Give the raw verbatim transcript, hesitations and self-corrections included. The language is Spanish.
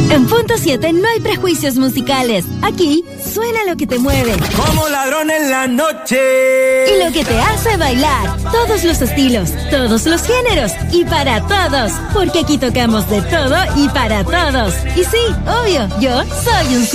En Punto siete no hay prejuicios musicales. Aquí suena lo que te mueve. Como ladrón en la noche. Y lo que te hace bailar. Todos los estilos, todos los géneros y para todos. Porque aquí tocamos de todo y para todos. Y sí, obvio, yo soy un